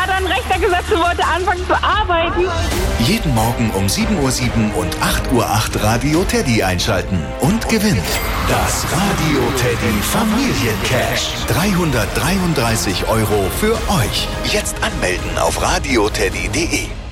gerade an den Rechner gesetzt und wollte anfangen zu arbeiten. Jeden Morgen um 7:07 Uhr und 8:08 Uhr Radio Teddy einschalten und gewinnt das Radio Teddy Familiencash. 333 € für euch. Jetzt anmelden auf radioteddy.de.